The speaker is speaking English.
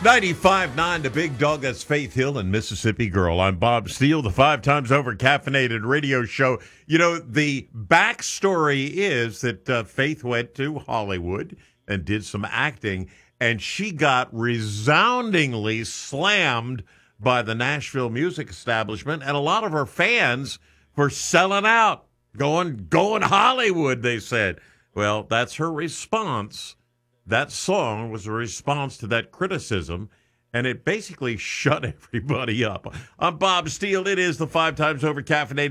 95.9 The Big Dog, that's Faith Hill and Mississippi Girl. I'm Bob Steele, the 5 times over caffeinated radio show. You know, the backstory is that Faith went to Hollywood and did some acting, and she got resoundingly slammed by the Nashville music establishment and a lot of her fans for selling out, going Hollywood, they said. Well, that's her response. That song was a response to that criticism, and it basically shut everybody up. I'm Bob Steele. It is the 5 times over caffeinated